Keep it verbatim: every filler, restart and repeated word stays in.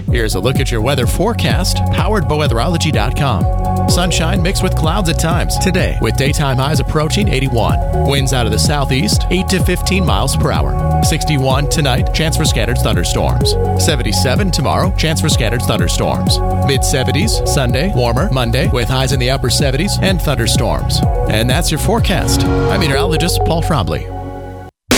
Here's a look at your weather forecast, powered by weatherology dot com. Sunshine mixed with clouds at times today, with daytime highs approaching eighty-one. Winds out of the southeast, eight to fifteen miles per hour. sixty-one tonight, chance for scattered thunderstorms. seventy-seven tomorrow, chance for scattered thunderstorms. mid seventies Sunday, warmer Monday, with highs in the upper seventies and thunderstorms. And that's your forecast. I'm meteorologist Paul Frombley.